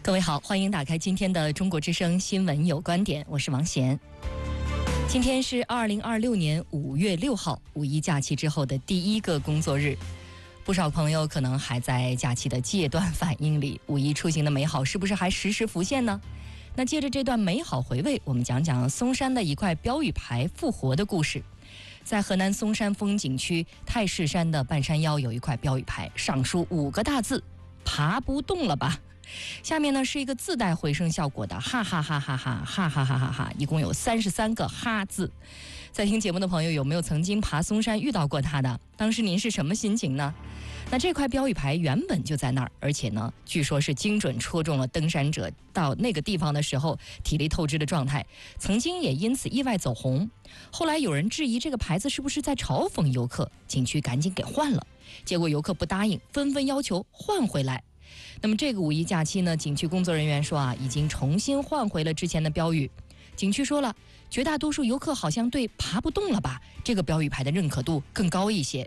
各位好，欢迎打开今天的中国之声新闻有观点，我是王贤。今天是2026年5月6号，五一假期之后的第一个工作日。不少朋友可能还在假期的戒断反应里，五一出行的美好是不是还时时浮现呢？那借着这段美好回味，我们讲讲嵩山的一块标语牌复活的故事。在河南嵩山风景区太室山的半山腰有一块标语牌，上书5个大字：爬不动了吧。下面呢是一个自带回声效果的哈哈哈哈哈哈哈哈哈哈，一共有33个哈字。在听节目的朋友有没有曾经爬嵩山遇到过它的？当时您是什么心情呢？那这块标语牌原本就在那儿，而且呢据说是精准戳中了登山者到那个地方的时候体力透支的状态，曾经也因此意外走红。后来有人质疑这个牌子是不是在嘲讽游客，景区赶紧给换了，结果游客不答应，纷纷要求换回来。那么这个五一假期呢，景区工作人员说已经重新换回了之前的标语。景区说了，绝大多数游客好像对爬不动了吧这个标语牌的认可度更高一些。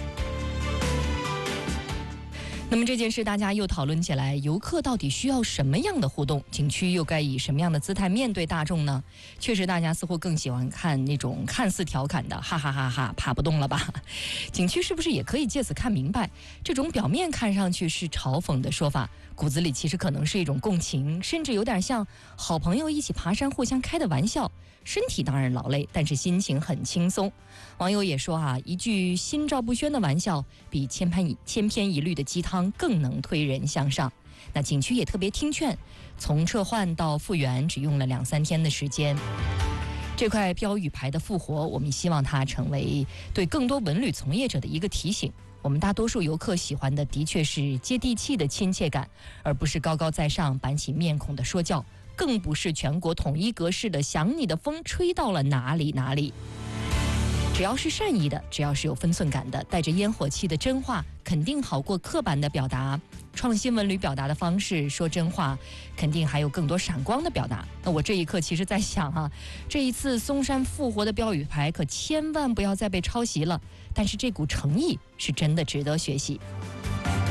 那么这件事大家又讨论起来，游客到底需要什么样的互动？景区又该以什么样的姿态面对大众呢？确实大家似乎更喜欢看那种看似调侃的哈哈哈哈爬不动了吧。景区是不是也可以借此看明白，这种表面看上去是嘲讽的说法，骨子里其实可能是一种共情，甚至有点像好朋友一起爬山互相开的玩笑，身体当然劳累，但是心情很轻松。网友也说一句心照不宣的玩笑比千篇一律的鸡汤更能推人向上。那景区也特别听劝，从撤换到复原只用了2-3天的时间。这块标语牌的复活，我们希望它成为对更多文旅从业者的一个提醒。我们大多数游客喜欢的的确是接地气的亲切感，而不是高高在上板起面孔的说教，更不是全国统一格式的想你的风吹到了哪里哪里。只要是善意的，只要是有分寸感的，带着烟火气的真话，肯定好过刻板的表达。创新文旅表达的方式，说真话，肯定还有更多闪光的表达。那我这一刻其实在想这一次嵩山复活的标语牌可千万不要再被抄袭了，但是这股诚意是真的值得学习。